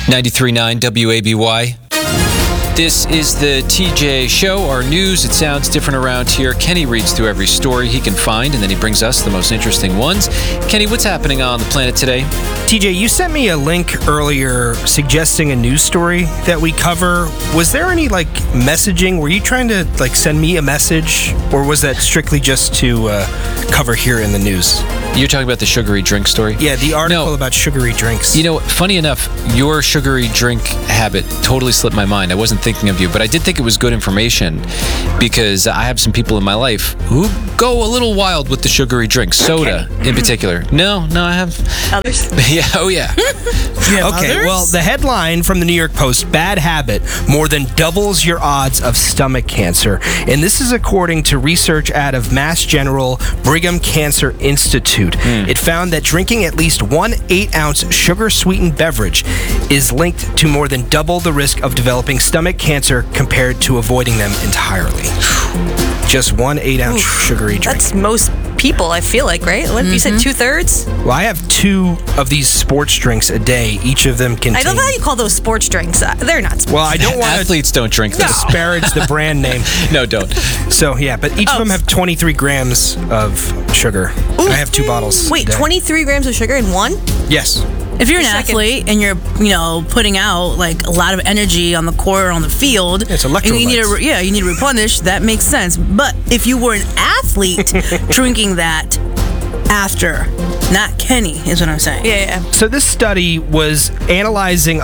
93.9 WABY. This is the TJ Show, our news. It sounds different around here. Kenny reads through every story he can find, and then he brings us the most interesting ones. Kenny, what's happening on the planet today? TJ, you sent me a link earlier suggesting a news story that we cover. Was there any, messaging? Were you trying to, send me a message? Or was that strictly just to cover here in the news? You're talking about the sugary drink story? Yeah, the article about sugary drinks. You know, funny enough, your sugary drink habit totally slipped my mind. I wasn't thinking of you, but I did think it was good information because I have some people in my life who go a little wild with the sugary drinks, soda in particular. No, I have others. Yeah, oh yeah. Okay, well, the headline from the New York Post, bad habit more than doubles your odds of stomach cancer. And this is according to research out of Mass General Brigham Cancer Institute. It found that drinking at least 1 8-ounce sugar-sweetened beverage is linked to more than double the risk of developing stomach cancer compared to avoiding them entirely. Just 1 8-ounce sugary drink. That's most people, I feel like, right? What, you said 2/3? Well, I have 2 of these sports drinks a day. Each of them contain... I don't know how you call those sports drinks. They're not sports. Well, I don't want Athletes don't drink this. disparage the brand name. No, don't. So, yeah, but each of them have 23 grams of sugar. And I have 2 bottles. Wait, a day. 23 grams of sugar in one? Yes. If you're an athlete and you're, putting out a lot of energy on the court or on the field, it's and you need electrolytes. you need to replenish. That makes sense. But if you were an athlete drinking that after, not Kenny, is what I'm saying. Yeah. So this study was analyzing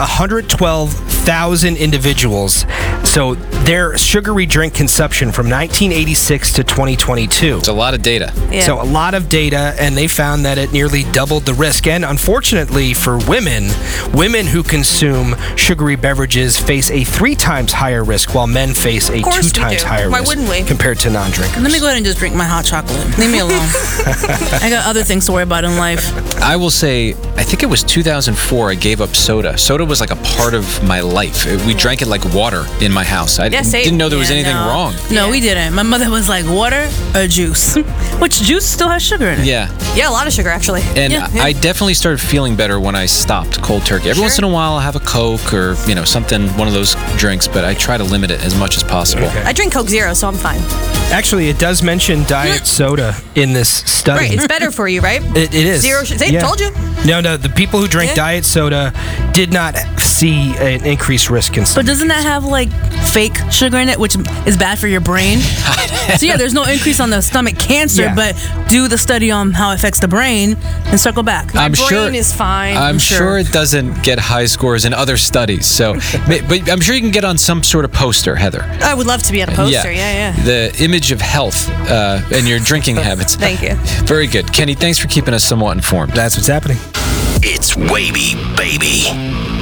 112,000 individuals. So their sugary drink consumption from 1986 to 2022. It's a lot of data. Yeah. So a lot of data, and they found that it nearly doubled the risk. And unfortunately for women who consume sugary beverages face a 3 times higher risk, while men face a 2 times higher Why risk wouldn't we? compared to non-drinkers. Let me go ahead and just drink my hot chocolate. Leave me alone. I got other things to worry about in life. I will say, I think it was 2004 I gave up soda. Soda was like a part of my life. We drank it like water in my house. I same. didn't know there was Yeah, anything no. wrong. No, we didn't. My mother was like, water or juice? Which juice still has sugar in it? Yeah. Yeah, a lot of sugar, actually. And Yeah. I definitely started feeling better when I stopped cold turkey. Every once in a while I'll have a Coke or, something, one of those drinks, but I try to limit it as much as possible. Okay. I drink Coke Zero, so I'm fine. Actually, it does mention diet soda in this study. Right, it's better for you, right? It is. Zero. See, told you. No, the people who drank Yeah. diet soda did not see an increased risk in But stomach doesn't that have fake sugar in it, which is bad for your brain? So yeah, there's no increase on the stomach cancer, Yeah. but do the study on how it affects the brain and circle back. My brain is fine. I'm sure it doesn't get high scores in other studies. So, but I'm sure you can get on some sort of poster, Heather. I would love to be on a poster. Yeah. The image of health and your drinking habits. Thank you. Very good. Kenny, thanks for keeping us somewhat informed. That's what's happening. It's Wavy, baby.